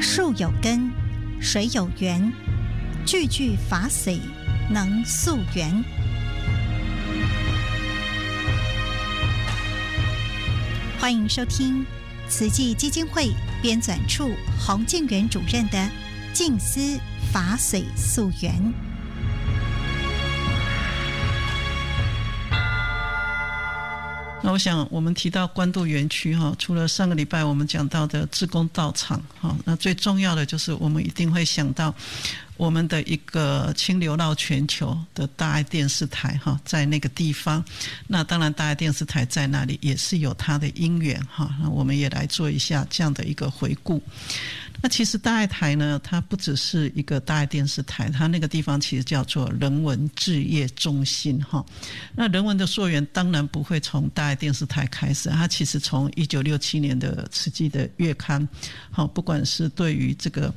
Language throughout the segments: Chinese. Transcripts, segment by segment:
树有根，水有源，句句法髓能溯源。欢迎收听慈济基金会编纂处洪建元主任的静思法髓溯源。 那我想我们提到关渡园区除了上个礼拜我们讲到的志工道场那最重要的就是我们一定会想到我们的一个清流绕全球的大爱电视台在那个地方。那当然大爱电视台在那里也是有它的因缘那我们也来做一下这样的一个回顾。那其实大爱台呢，它不只是一个大爱电视台，它那个地方其实叫做人文志业中心那人文的溯源当然不会从大爱电视台开始，它其实从1967年的慈济的月刊不管是对于这个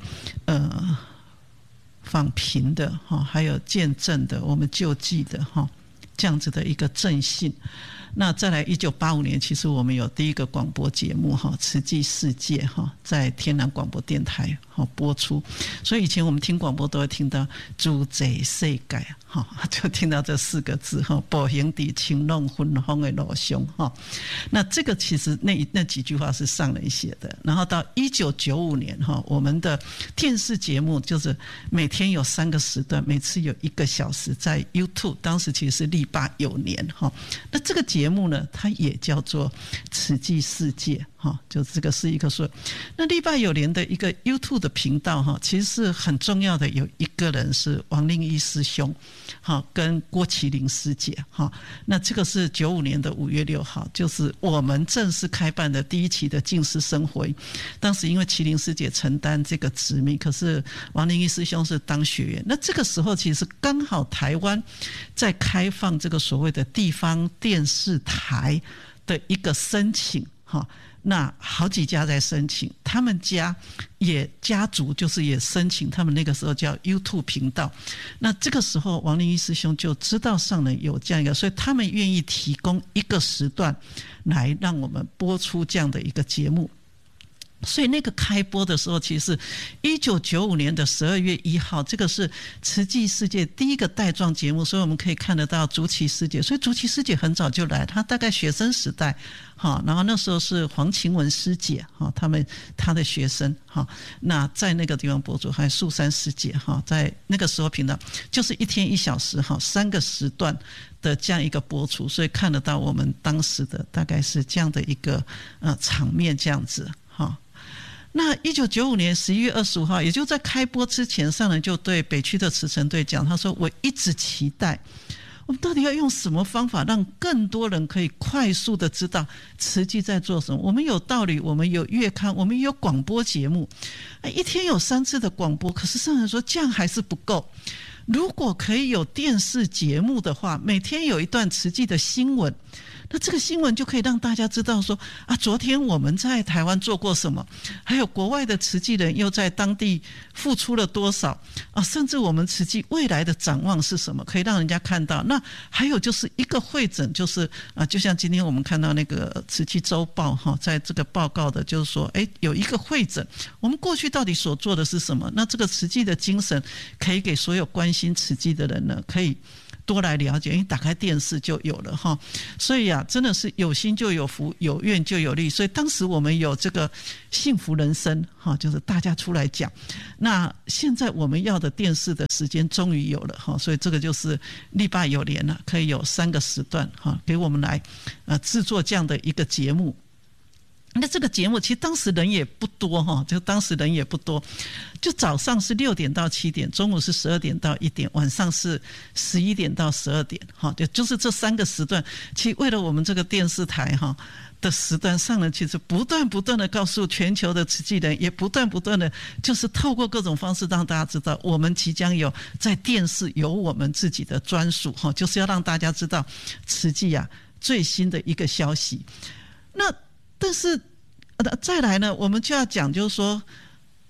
访贫的还有见证的我们救济的这样子的一个正信。那再来1985年其实我们有第一个广播节目慈济世界在天南广播电台播出。所以以前我们听广播都会听到诸济世界就听到这4个字步行在青龙芬芳的路上那这个其实那几句话是上人写的。然后到1995年我们的电视节目就是每天有3个时段，每次有1个小时在 YouTube， 当时其实是力霸有年那这个节目呢它也叫做慈济世界就这个是一个说。那力霸有年的一个 YouTube 的频道其实是很重要的，有一个人是王令一师兄跟郭麒麟师姐那这个是95年的5月6号，就是我们正式开办的第1期的净思生活。当时因为麒麟师姐承担这个职命，可是王令一师兄是当学员。那这个时候其实刚好台湾在开放这个所谓的地方电视台的一个申请那好几家在申请，他们家族就是也申请，他们那个时候叫 YouTube 频道。那这个时候王令一师兄就知道上人有这样一个，所以他们愿意提供1个时段来让我们播出这样的一个节目。所以那个开播的时候其实是1995年的12月1号，这个是慈济世界第一个带状节目。所以我们可以看得到竹崎师姐，所以竹崎师姐很早就来，她大概学生时代然后那时候是黄晴雯师姐她的学生那在那个地方播出，还有素山师姐在那个时候频道就是1天1小时3个时段的这样一个播出。所以看得到我们当时的大概是这样的一个场面这样子那1995年11月25号，也就在开播之前，上人就对北区的慈诚队讲，他说我一直期待我们到底要用什么方法让更多人可以快速的知道慈济在做什么。我们有道理，我们有月刊，我们有广播节目1天有3次的广播，可是上人说这样还是不够，如果可以有电视节目的话，每天有一段慈济的新闻，那这个新闻就可以让大家知道说昨天我们在台湾做过什么，还有国外的慈济人又在当地付出了多少甚至我们慈济未来的展望是什么，可以让人家看到。那还有就是一个会诊，就是就像今天我们看到那个慈济周报在这个报告的就是说有一个会诊，我们过去到底所做的是什么，那这个慈济的精神可以给所有关心慈济的人呢可以多来了解，因为打开电视就有了所以真的是有心就有福，有愿就有力。所以当时我们有这个幸福人生就是大家出来讲。那现在我们要的电视的时间终于有了所以这个就是力霸有年了，可以有3个时段给我们来制作这样的一个节目。那这个节目其实当时人也不多就当时人也不多，就早上是6点到7点，中午是12点到1点，晚上是11点到12点就是这3个时段。其实为了我们这个电视台的时段上呢，其实不断的告诉全球的慈济人，也不断的就是透过各种方式让大家知道我们即将有在电视有我们自己的专属就是要让大家知道慈济最新的一个消息。那但是再来呢，我们就要讲就是说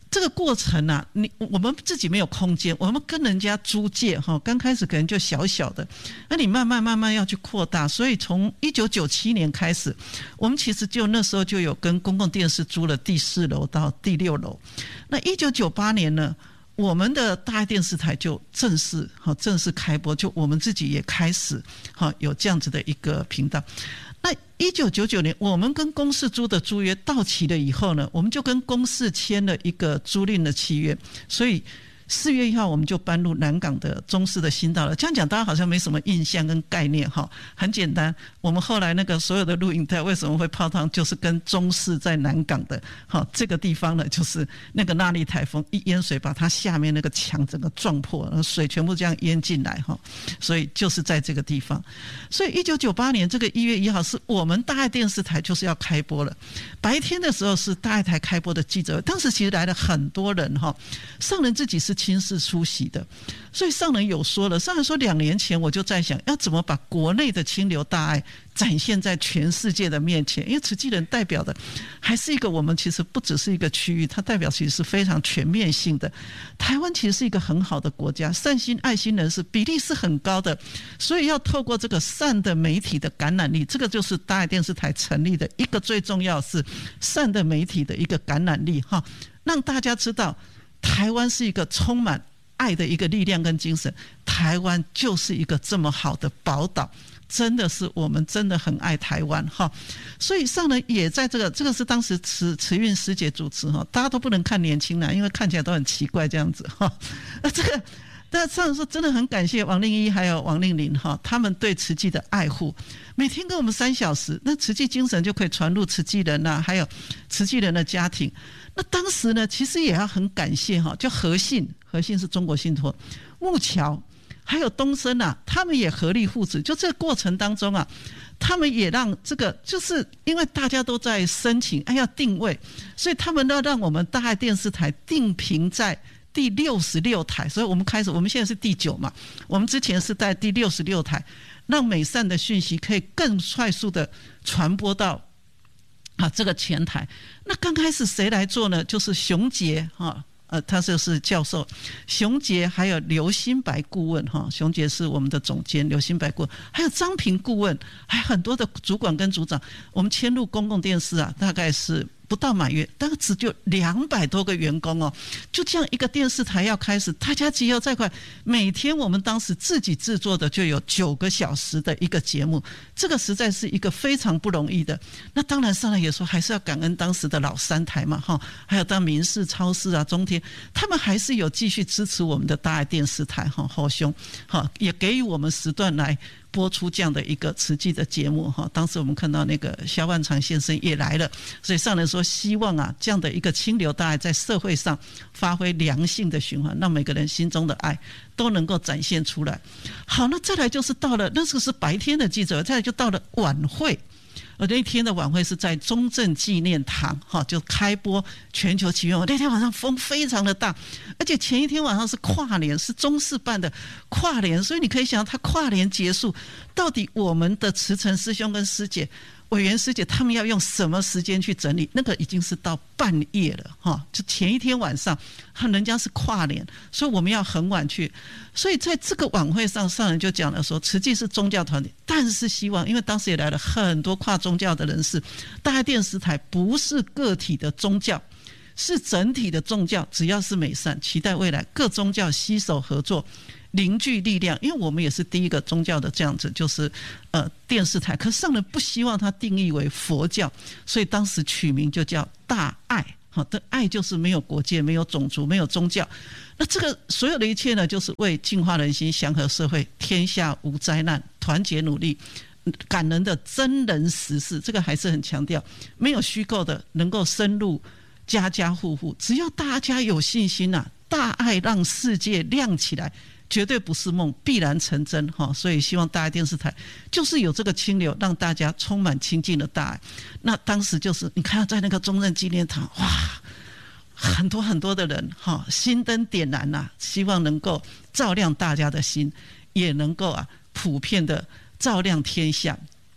这个过程啊，我们自己没有空间，我们跟人家租借哈，刚开始可能就小小的，那你慢慢要去扩大，所以从1997年开始，我们其实就那时候就有跟公共电视租了第4楼到第6楼。那1998年呢，我们的大爱电视台就正式开播，就我们自己也开始有这样子的一个频道。那1999年，我们跟公视租的租约到期了以后呢，我们就跟公视签了一个租赁的契约，所以4月1号我们就搬入南港的中视的新道了。这样讲大家好像没什么印象跟概念哈，很简单，我们后来那个所有的录影带为什么会泡汤，就是跟中视在南港的这个地方呢，就是那个纳莉台风一淹水，把它下面那个墙整个撞破，水全部这样淹进来哈，所以就是在这个地方。所以1998年这个1月1号是我们大爱电视台就是要开播了。白天的时候是大爱台开播的记者会，当时其实来了很多人哈，上人自己是亲自出席的，所以上人有说了，上人说2年前我就在想要怎么把国内的清流大爱展现在全世界的面前，因为慈济人代表的还是一个我们其实不只是一个区域，它代表其实是非常全面性的。台湾其实是一个很好的国家，善心爱心人士比例是很高的，所以要透过这个善的媒体的感染力，这个就是大爱电视台成立的一个最重要是善的媒体的一个感染力哈，让大家知道台湾是一个充满爱的一个力量跟精神，台湾就是一个这么好的宝岛，真的是我们真的很爱台湾哈。所以上人也在这个是当时慈运师姐主持哈，大家都不能看年轻人，因为看起来都很奇怪这样子哈。这个但上人说真的很感谢王令一还有王令麟哈，他们对慈济的爱护，每天跟我们3小时，那慈济精神就可以传入慈济人啊，还有慈济人的家庭。那当时呢，其实也要很感谢哈，就和信是中国信托，木桥还有东升啊，他们也合力护持。就这个过程当中啊，他们也让这个，就是因为大家都在申请，要定位，所以他们要让我们大爱电视台定频在第66台，所以我们现在是第9嘛，我们之前是在第66台，让美善的讯息可以更快速的传播到这个前台。那刚开始谁来做呢？就是熊杰他就是教授熊杰，还有刘新白顾问哈，熊杰是我们的总监，刘新白顾问，还有张平顾问，还有很多的主管跟组长。我们迁入公共电视啊，大概是不到满月，当时就200多个员工哦，就这样一个电视台要开始，大家集合在一块，每天我们当时自己制作的就有9个小时的一个节目，这个实在是一个非常不容易的。那当然上来也说还是要感恩当时的老3台嘛哈，还有当民视、超视啊、中天，他们还是有继续支持我们的大爱电视台哈，好兄哈，也给予我们时段来播出这样的一个慈济的节目哈。当时我们看到那个萧万长先生也来了，所以上人说希望啊这样的一个清流大爱在社会上发挥良性的循环，让每个人心中的爱都能够展现出来。好，那再来就是到了那个是白天的记者会，再来就到了晚会。那天的晚会是在中正纪念堂就开播全球祈愿。那天晚上风非常的大，而且前一天晚上是跨年，是中视办的跨年，所以你可以想到他跨年结束，到底我们的慈诚师兄跟师姐、委员师姐他们要用什么时间去整理？那个已经是到半夜了就前一天晚上，人家是跨年，所以我们要很晚去。所以在这个晚会上，上人就讲了说，慈济是宗教团体，但是希望，因为当时也来了很多跨宗教的人士，大爱电视台不是个体的宗教，是整体的宗教，只要是美善，期待未来各宗教携手合作，凝聚力量。因为我们也是第一个宗教的这样子，就是电视台，可是上人不希望它定义为佛教，所以当时取名就叫大爱。好的，爱就是没有国界、没有种族、没有宗教。那这个所有的一切呢，就是为净化人心、祥和社会、天下无灾难，团结努力，感人的真人实事。这个还是很强调，没有虚构的，能够深入家家户户。只要大家有信心啊，大爱让世界亮起来，绝对不是梦，必然成真哈。所以希望大爱电视台就是有这个清流，让大家充满亲近的大爱。那当时就是你看到在那个中正纪念堂，哇，很多很多的人哈，心灯点燃啊，希望能够照亮大家的心，也能够普遍的照亮天下。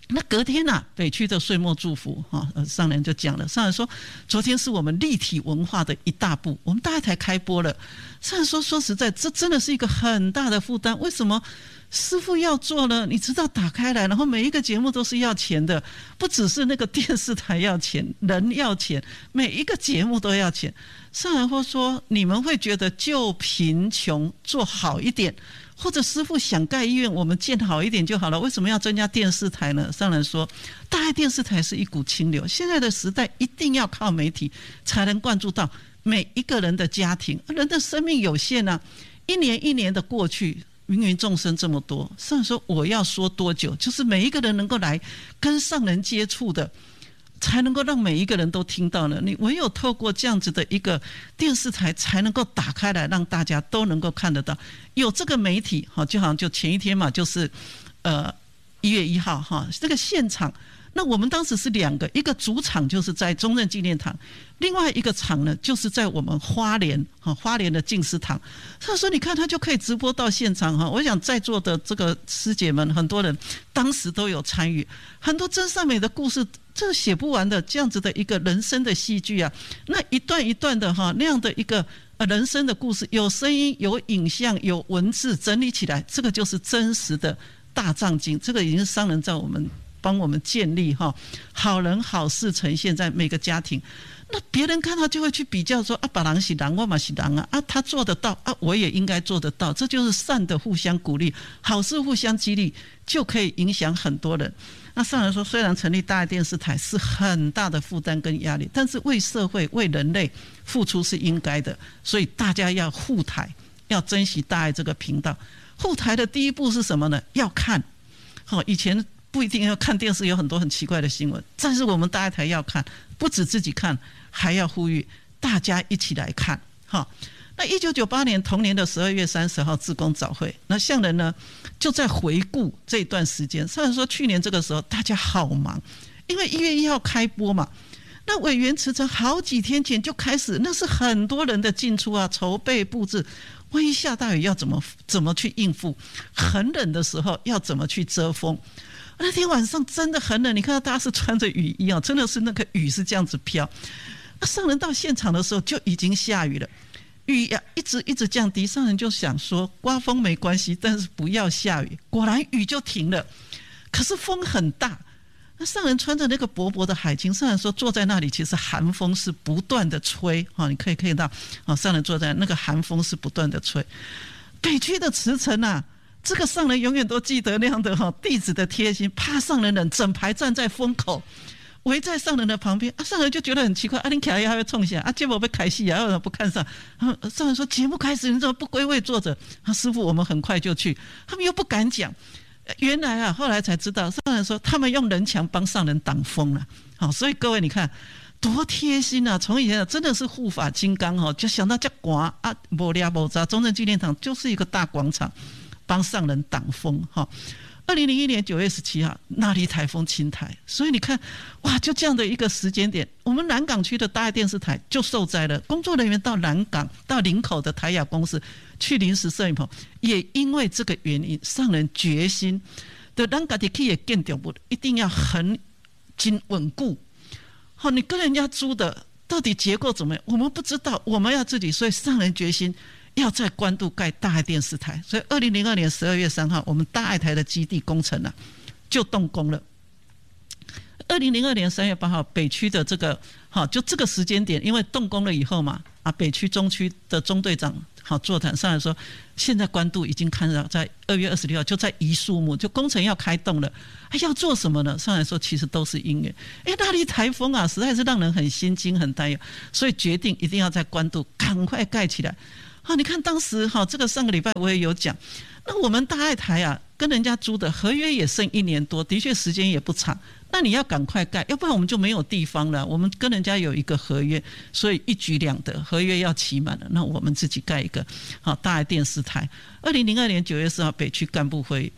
那隔天啊，北区的岁末祝福上人就讲了，上人说昨天是我们立体文化的一大步，我们大爱台开播了。上人说实在，这真的是一个很大的负担。为什么师父要做呢？你知道打开来，然后每一个节目都是要钱的，不只是那个电视台要钱，人要钱，每一个节目都要钱。上人会说，你们会觉得就贫穷做好一点，或者师父想盖医院，我们建好一点就好了，为什么要增加电视台呢？上人说，大爱电视台是一股清流，现在的时代一定要靠媒体才能灌注到每一个人的家庭，人的生命有限啊，一年一年的过去，芸芸众生这么多，上人说我要说多久，就是每一个人能够来跟上人接触的，才能够让每一个人都听到呢。你唯有透过这样子的一个电视台，才能够打开来，让大家都能够看得到。有这个媒体，就好像就前一天嘛，就是1月1号哈，这个现场。那我们当时是2个，一个主场就是在中正纪念堂，另外一个场呢就是在我们花莲的静思堂。他说你看他就可以直播到现场哈，我想在座的这个师姐们很多人当时都有参与，很多真善美的故事，这写不完的这样子的一个人生的戏剧啊，那一段一段的哈那样的一个人生的故事，有声音有影像有文字整理起来，这个就是真实的大藏经，这个已经是上人在帮我们建立好人好事呈现在每个家庭。那别人看到就会去比较说别人是人我也是人啊，他做得到啊，我也应该做得到，这就是善的互相鼓励，好事互相激励，就可以影响很多人。那上人说，虽然成立大爱电视台是很大的负担跟压力，但是为社会为人类付出是应该的，所以大家要护台，要珍惜大爱这个频道。护台的第一步是什么呢？要看以前不一定要看电视，有很多很奇怪的新闻，但是我们大爱台要看，不止自己看，还要呼吁大家一起来看。那1998年同年的12月30号志工早会，那上人呢就在回顾这一段时间。上人说去年这个时候大家好忙，因为1月1号开播嘛，那委员辞呈好几天前就开始，那是很多人的进出啊，筹备布置，万一下大雨要怎么去应付，很冷的时候要怎么去遮风。那天晚上真的很冷，你看到大家是穿着雨衣真的是那个雨是这样子飘。那上人到现场的时候就已经下雨了，雨一直降低，上人就想说刮风没关系，但是不要下雨。果然雨就停了，可是风很大。那上人穿着那个薄薄的海青，上人说坐在那里其实寒风是不断的吹，你可以看到上人坐在那个寒风是不断的吹。北区的慈诚啊，这个上人永远都记得那样的弟子的贴心，怕上人冷，整排站在风口，围在上人的旁边上人就觉得很奇怪你起来还会冲下节目被开戏为什么不看上？上人说节目开始你怎么不归位坐着？师父我们很快就去，他们又不敢讲。原来后来才知道，上人说他们用人墙帮上人挡风了。所以各位你看多贴心啊！从以前真的是护法金刚就想到这寒没抓没扎，中正纪念堂就是一个大广场，帮上人挡风2001年9月17号那莉台风侵台，所以你看哇，就这样的一个时间点，我们南港区的大爱电视台就受灾了，工作人员到南港到林口的台雅公司去临时摄影棚，也因为这个原因，上人决心的咱自己去也建筑一定要很紧稳固。你跟人家租的到底结构怎么样我们不知道，我们要自己，所以上人决心要在关渡盖大爱电视台。所以2002年12月3号我们大爱台的基地工程就动工了。2002年3月8号北区的这个就这个时间点，因为动工了以后嘛北区中区的中队长座谈上来说，现在关渡已经看到在2月26号就在移树木，就工程要开动了，要做什么呢？上来说其实都是因缘。那莉台风实在是让人很心惊很担忧，所以决定一定要在关渡赶快盖起来。你看当时这个上个礼拜我也有讲，那我们大爱台跟人家租的合约也剩1年多，的确时间也不长，那你要赶快盖，要不然我们就没有地方了。我们跟人家有一个合约，所以一举两得，合约要期满了，那我们自己盖一个大爱电视台。2002年9月4号北区干部会议，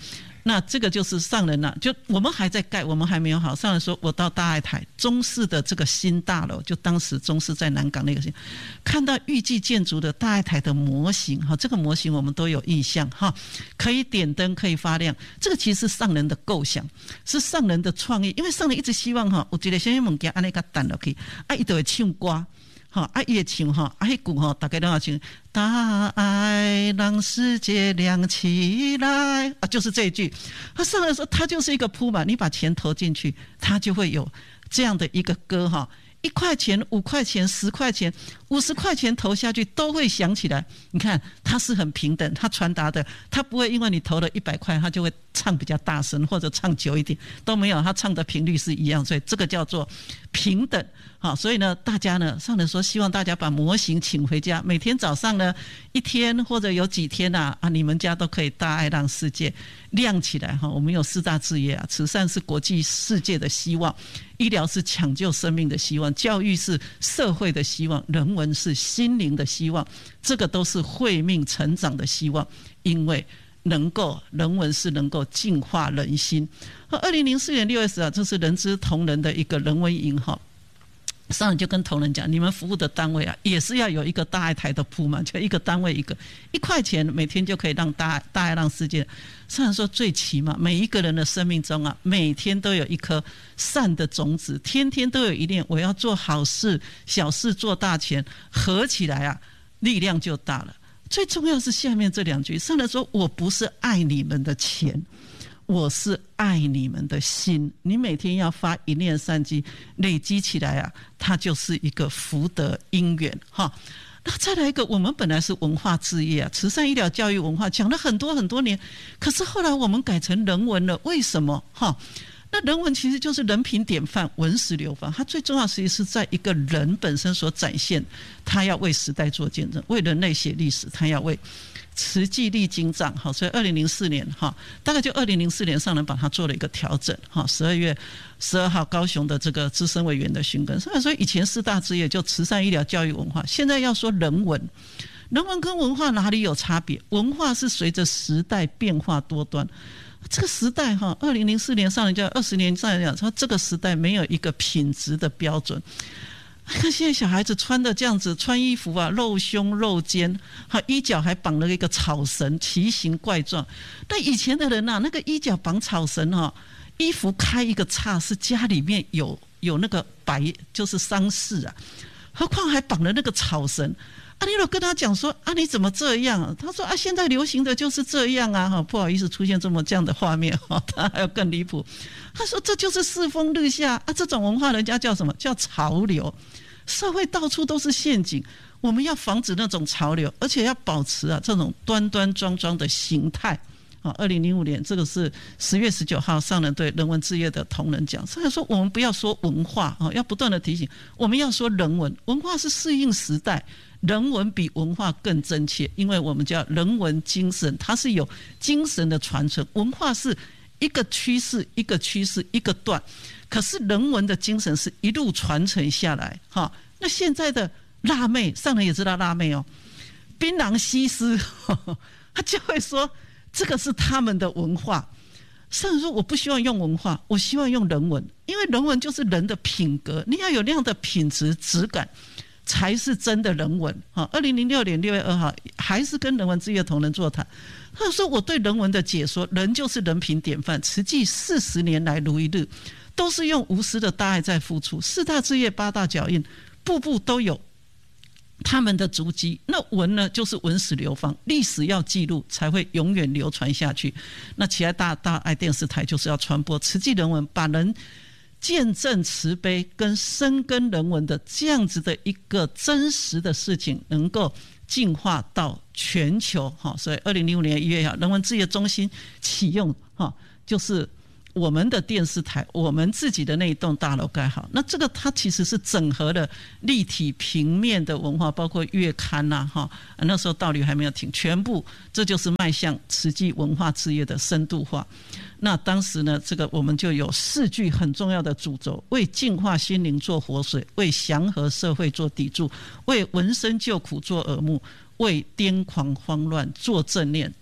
那这个就是上人啊，就我们还在盖，我们还没有好。上人说，我到大爱台中视的这个新大楼，就当时中视在南港那个新，看到预计建筑的大爱台的模型哈，这个模型我们都有印象哈，可以点灯，可以发亮。这个其实是上人的构想，是上人的创意，因为上人一直希望哈，我觉得什么物件安尼个弹落去，啊，伊就会唱歌。啊，也唱哈，啊，迄句哈，大家都要唱。大爱让世界亮起来啊，就是这一句。他上来说，他就是一个铺满，你把钱投进去，他就会有这样的一个歌哈。1块钱、5块钱、10块钱、50块钱投下去都会响起来。你看，它是很平等，它传达的，它不会因为你投了100块，它就会唱比较大声或者唱久一点，都没有，它唱的频率是一样，所以这个叫做平等。好，所以呢，大家呢，上人说希望大家把模型请回家，每天早上呢1天或者有几天啊，你们家都可以大爱让世界亮起来哈。我们有4大志业啊，慈善是国际世界的希望，医疗是抢救生命的希望，教育是社会的希望，人文是心灵的希望，这个都是慧命成长的希望，因为人文是能够净化人心。2004年6月10号，这是人之同仁的一个人文营哈。上人就跟同仁讲，你们服务的单位啊，也是要有一个大爱台的铺嘛，就一个单位1块钱，每天就可以让大爱让世界。上人说最起码每一个人的生命中啊，每天都有一颗善的种子，天天都有一念我要做好事，小事做大钱，合起来啊，力量就大了。最重要是下面这2句，上人说我不是爱你们的钱，我是爱你们的心。你每天要发1念善积，累积起来啊，它就是一个福德因缘哈。那再来一个，我们本来是文化志业啊，慈善医疗教育文化讲了很多很多年，可是后来我们改成人文了，为什么哈？那人文其实就是人品典范，文史流芳，它最重要其实是在一个人本身所展现，他要为时代做见证，为人类写历史，他要为慈济立经藏。好，所以2004年哈，大概就2004年上人把它做了一个调整哈。12月12号高雄的这个资深委员的询问，所以以前4大志业就慈善医疗教育文化，现在要说人文。人文跟文化哪里有差别？文化是随着时代变化多端。这个时代哈，2004年上人讲20年上人讲说，这个时代没有一个品质的标准。看现在小孩子穿的这样子，穿衣服啊，露胸露肩，衣角还绑了一个草绳，奇形怪状。但以前的人啊，那个衣角绑草绳啊，衣服开一个叉是家里面有那个就是丧事啊，何况还绑了那个草绳。你如果跟他讲说你怎么这样？他说现在流行的就是这样啊，不好意思出现这样的画面他还有更离谱。他说这就是世风日下这种文化人家叫什么？叫潮流。社会到处都是陷阱，我们要防止那种潮流，而且要保持这种端端庄庄的形态。2005年这个是10月19号上人对人文志业的同仁讲，上人说我们不要说文化要不断的提醒，我们要说人文。文化是适应时代，人文比文化更真切，因为我们叫人文精神，它是有精神的传承，文化是一个趋势一个趋势一个段，可是人文的精神是一路传承下来。那现在的辣妹，上人也知道辣妹槟榔西施他就会说这个是他们的文化。上人说我不希望用文化，我希望用人文，因为人文就是人的品格，你要有那样的品质质感才是真的人文。2006年6月2号还是跟人文志业同仁座谈，他说我对人文的解说，人就是人品典范，慈济40年来如一日都是用无私的大爱在付出，4大志业8大脚印步步都有他们的足迹。那文呢，就是文史流芳，历史要记录才会永远流传下去。那其他大爱电视台就是要传播慈济人文，把人见证慈悲跟深耕人文的这样子的一个真实的事情能够进化到全球。所以2005年1月人文志业中心启用，就是我们的电视台，我们自己的那一栋大楼盖好。那这个它其实是整合了立体平面的文化，包括月刊那时候道理还没有停，全部这就是迈向慈济文化志业的深度化。那当时呢，这个我们就有4句很重要的主轴：为净化心灵做活水，为祥和社会做砥柱，为闻声救苦做耳目，为癫狂慌乱做正念。要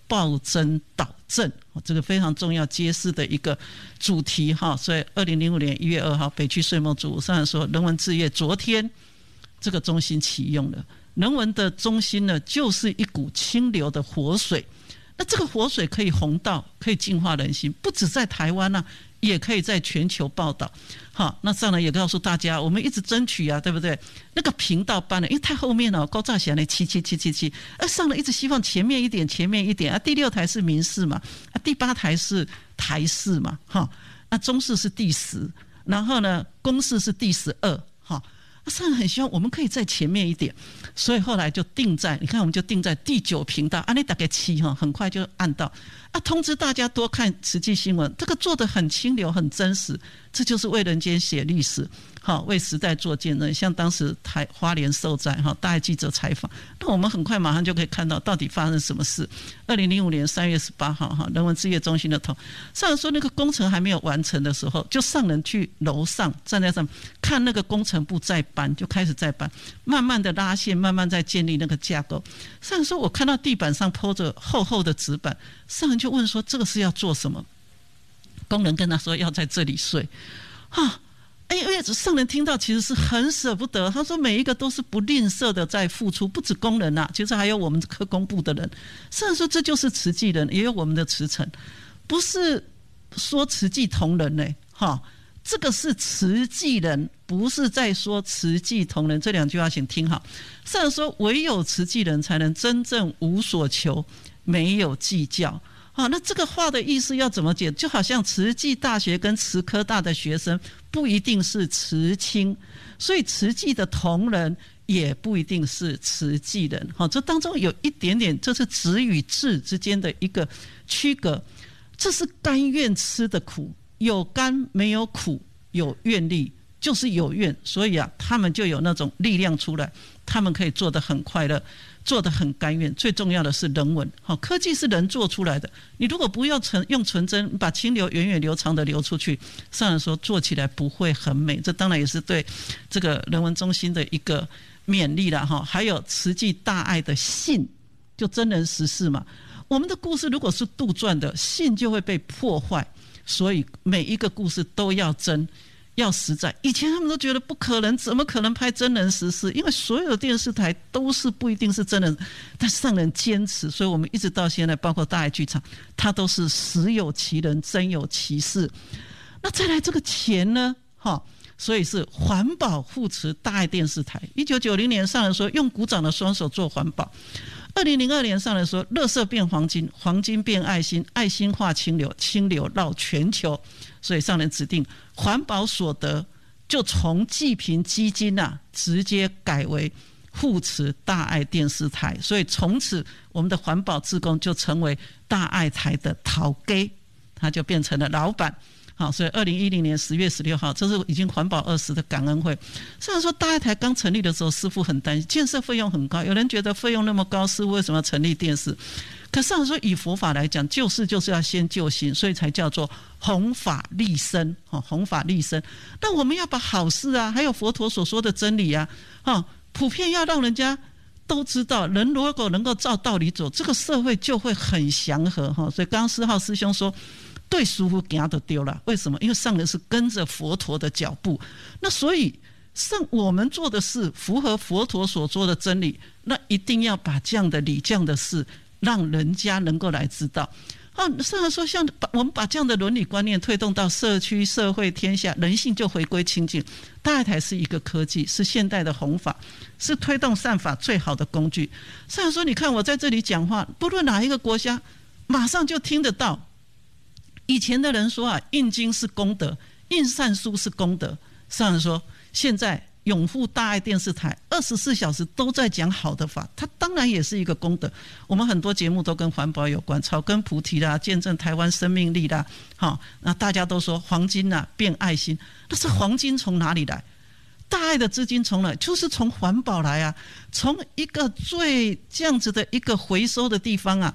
暴增导正，这个非常重要揭示的一个主题哈。所以2005年1月2号北区岁末主午上说，人文置业昨天这个中心启用了。人文的中心呢，就是一股清流的活水。那这个活水可以弘道，可以净化人心，不止在台湾啊，也可以在全球报道。好，那上来也告诉大家，我们一直争取啊，对不对？那个频道班呢，因为太后面了，高炸起来77777，上了一直希望前面一点啊。第6台是民视嘛，第8台是台视嘛，哈，那中视是第10，然后呢，公视是第12，哈。上人很希望我们可以在前面一点，所以后来就定在，你看我们就定在第9频道，你大概7哈，很快就按到通知大家多看慈济新闻，这个做得很清流很真实，这就是为人间写历史，好，为时代做见证。像当时花莲受灾哈，大爱记者采访，那我们很快马上就可以看到到底发生什么事。2005年3月18号哈，人文置业中心的上人说，那个工程还没有完成的时候，就上人去楼上站在上面看那个工程部在搬，就开始在搬，慢慢的拉线，慢慢在建立那个架构。上人说，我看到地板上铺着厚厚的纸板，上人就问说，这个是要做什么？工人跟他说要在这里睡啊。因为上人听到其实是很舍不得，他说每一个都是不吝啬的在付出，不止工人啊，其实还有我们科工部的人。上人说这就是慈济人，也有我们的慈诚，不是说慈济同仁呢，这个是慈济人，不是在说慈济同仁。这2句话请听好。上人说，唯有慈济人才能真正无所求，没有计较。那这个话的意思要怎么解？就好像慈济大学跟慈科大的学生不一定是慈青，所以慈济的同仁也不一定是慈济人。这当中有一点点，这是职与智之间的一个区隔。这是甘愿吃的苦，有甘没有苦，有愿力就是有愿，所以他们就有那种力量出来，他们可以做得很快乐，做得很甘愿。最重要的是人文，科技是人做出来的，你如果不要用纯真把清流源远流长的流出去，上人说做起来不会很美。这当然也是对这个人文中心的一个勉励啦。还有慈济大爱的信，就真人实事嘛。我们的故事如果是杜撰的，信就会被破坏，所以每一个故事都要真，要实在。以前他们都觉得不可能，怎么可能拍真人实事？因为所有的电视台都是不一定是真人，但上人坚持，所以我们一直到现在，包括大爱剧场，它都是实有其人，真有其事。那再来这个钱呢？所以是环保护持大爱电视台。1990年上人说，用鼓掌的双手做环保。2002年上人说，垃圾变黄金，黄金变爱心，爱心化清流，清流绕全球。所以上人指定环保所得就从济贫基金直接改为护持大爱电视台，所以从此我们的环保志工就成为大爱台的头家，他就变成了老板。好，所以2010年10月16号，这是已经环保20的感恩会。虽然说大爱台刚成立的时候，师父很担心建设费用很高，有人觉得费用那么高，师父为什么要成立电视？可是说以佛法来讲，救世就是要先救心，所以才叫做弘法利生。弘法利生，那我们要把好事还有佛陀所说的真理普遍要让人家都知道。人如果能够照道理走，这个社会就会很祥和。所以刚刚4号师兄说，对师父行就对了。为什么？因为上人是跟着佛陀的脚步，那所以我们做的事符合佛陀所说的真理，那一定要把这样的理、这样的事让人家能够来知道。上人说，像我们把这样的伦理观念推动到社区、社会、天下，人性就回归清净。大爱台是一个科技，是现代的弘法，是推动善法最好的工具。上人说，你看我在这里讲话，不论哪一个国家，马上就听得到。以前的人说印经是功德，印善书是功德。上人说，现在拥护大爱电视台24小时都在讲好的法，它当然也是一个功德。我们很多节目都跟环保有关，草根菩提啦，见证台湾生命力啦，那大家都说黄金变爱心，那是黄金从哪里来？大爱的资金从哪？就是从环保来从一个最这样子的一个回收的地方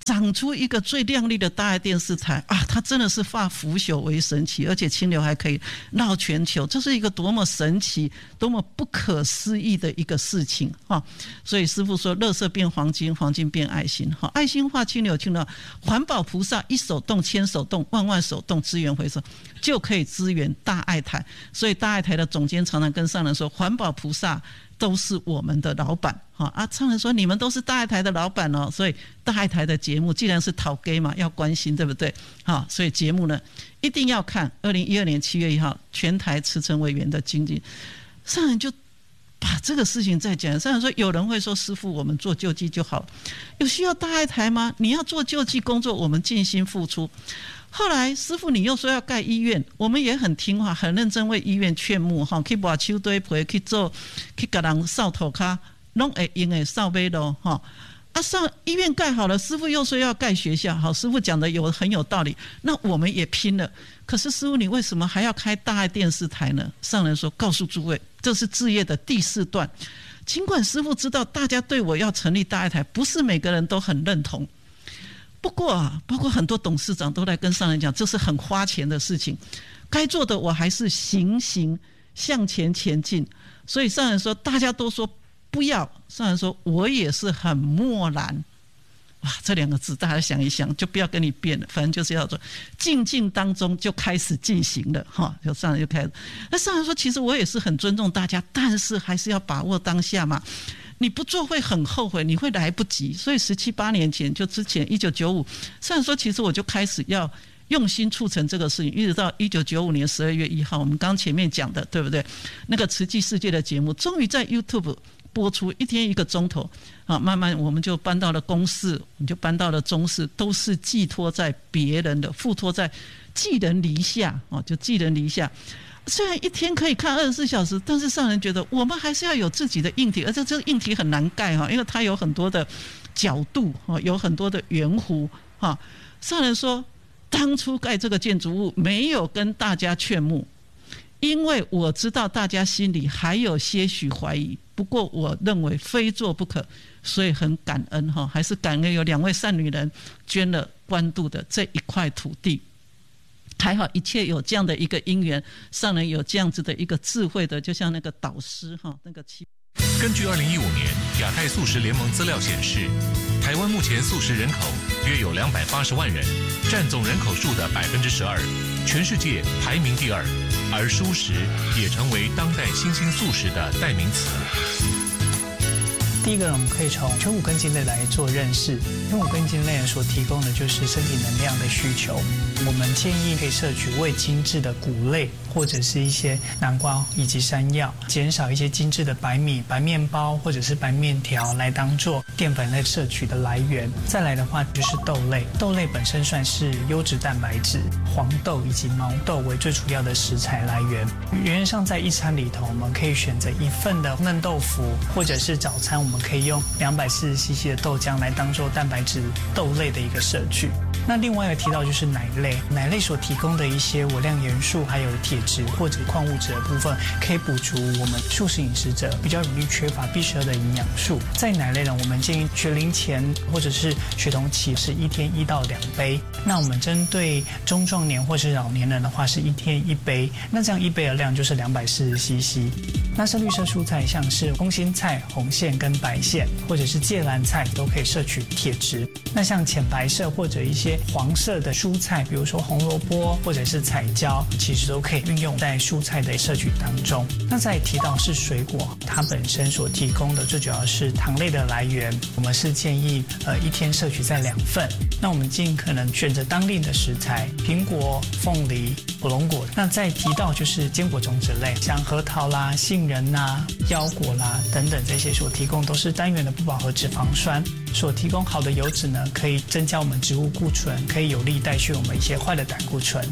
长出一个最亮丽的大爱电视台啊！它真的是化腐朽为神奇，而且清流还可以绕全球，这是一个多么神奇、多么不可思议的一个事情哈！所以师父说，垃圾变黄金，黄金变爱心哈，爱心化清流，清流环保菩萨一手动、千手动、万万手动，资源回收就可以支援大爱台。所以大爱台的总监常常跟上人说，环保菩萨都是我们的老板啊！上人说你们都是大爱台的老板哦，所以大爱台的节目既然是讨给嘛，要关心，对不对？好，所以节目呢一定要看。2012年7月1号，全台慈诚委员的经济，上人就把这个事情再讲。上人说，有人会说师父，我们做救济就好，有需要大爱台吗？你要做救济工作，我们尽心付出。后来师父你又说要盖医院，我们也很听话，很认真为医院劝募，去挖手堆皮，去做，去给人扫涂骹，拢会用的扫尾咯，上医院盖好了，师父又说要盖学校，好，师父讲的很有道理，那我们也拼了。可是师父你为什么还要开大爱电视台呢？上人说，告诉诸位，这是志业的第4段。尽管师父知道大家对我要成立大爱台，不是每个人都很认同。不过包括很多董事长都来跟上人讲，这是很花钱的事情，该做的我还是行向前前进。所以上人说，大家都说不要，上人说我也是很漠然。哇，这2个字大家想一想，就不要跟你辩了，反正就是要做，静静当中就开始进行了哈，就上人就开始。那上人说，其实我也是很尊重大家，但是还是要把握当下嘛。你不做会很后悔，你会来不及。所以17、18年前，就之前1995，虽然说其实我就开始要用心促成这个事情，一直到1995年12月1号，我们刚前面讲的，对不对？那个慈济世界的节目，终于在 YouTube 播出，1天1个钟头啊，慢慢我们就搬到了公视，我们就搬到了中视，都是寄托在别人的，付托在寄人篱下啊，就寄人篱下。虽然1天可以看24小时，但是上人觉得我们还是要有自己的硬体，而且这个硬体很难盖哈，因为它有很多的角度哈，有很多的圆弧哈。上人说，当初盖这个建筑物没有跟大家劝募，因为我知道大家心里还有些许怀疑，不过我认为非做不可，所以很感恩哈，还是感恩有2位善女人捐了关渡的这一块土地。还好一切有这样的一个因缘，上人有这样子的一个智慧的，就像那个导师哈，那个根据2015年亚太素食联盟资料显示，台湾目前素食人口约有280万人，占总人口数的12%，全世界排名第2，而蔬食也成为当代新兴素食的代名词。 第一个，我们可以从全5根茎类来做认识。全5根茎类所提供的就是身体能量的需求。我们建议可以摄取未精制的谷类，或者是一些南瓜以及山药，减少一些精制的白米、白面包或者是白面条来当做淀粉类摄取的来源。再来的话就是豆类，豆类本身算是优质蛋白质，黄豆以及毛豆为最主要的食材来源。原则上在一餐里头，我们可以选择1份的嫩豆腐，或者是早餐我们可以用240cc 的豆浆来当做蛋白质豆类的一个摄取。那另外一个提到就是奶类，奶类所提供的一些微量元素还有铁质或者矿物质的部分，可以补足我们素食饮食者比较容易缺乏必需的营养素。在奶类呢，我们建议学龄前或者是学童期是1天1到2杯。那我们针对中壮年或是老年人的话是1天1杯，那这样1杯的量就是240cc。那深绿色蔬菜像是空心菜、红线跟白线，或者是芥蓝菜都可以摄取铁质。那像浅白色或者一些黄色的蔬菜，比如说红萝卜或者是彩椒，其实都可以运用在蔬菜的摄取当中。那再提到是水果，它本身所提供的最主要是糖类的来源，我们是建议1天摄取在2份。那我们尽可能选择当令的食材，苹果、凤梨、火龙果。那再提到就是坚果种子类，像核桃啦、杏仁啦、腰果啦等等，这些所提供都是单元的不饱和脂肪酸，所提供好的油脂呢，可以增加我们植物固醇，可以有力代谢我们一些坏的胆固醇。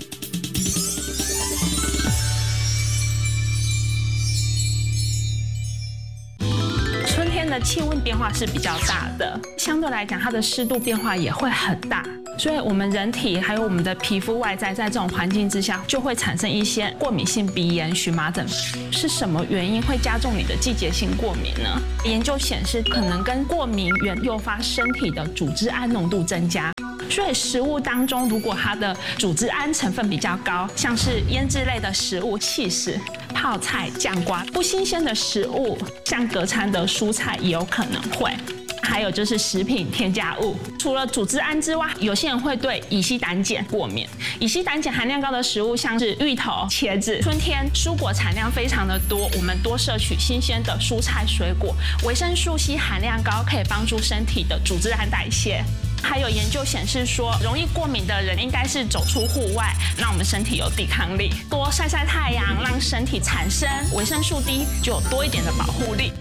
天的气温变化是比较大的，相对来讲它的湿度变化也会很大，所以我们人体还有我们的皮肤外在在这种环境之下就会产生一些过敏性鼻炎、荨麻疹。是什么原因会加重你的季节性过敏呢？研究显示可能跟过敏原诱发身体的组织胺浓度增加。所以食物当中，如果它的组织胺成分比较高，像是腌制类的食物、起司、泡菜、酱瓜，不新鲜的食物，像隔餐的蔬菜也有可能会。还有就是食品添加物，除了组织胺之外，有些人会对乙烯胆碱过敏。乙烯胆碱含量高的食物像是芋头、茄子，春天蔬果产量非常的多，我们多摄取新鲜的蔬菜水果，维生素 C 含量高，可以帮助身体的组织胺代谢。还有研究显示说，容易过敏的人应该是走出户外，让我们身体有抵抗力，多晒晒太阳，让身体产生维生素 D， 就有多一点的保护力。